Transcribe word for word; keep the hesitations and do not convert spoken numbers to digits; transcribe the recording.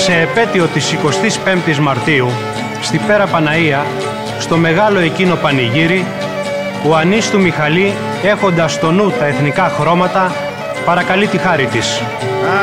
σε επέτειο της εικοστής πέμπτης Μαρτίου, στη Πέρα Παναΐα, στο μεγάλο εκείνο πανηγύρι, ο Ανής του Μιχαλή, έχοντας στο νου τα εθνικά χρώματα, παρακαλεί τη χάρη της.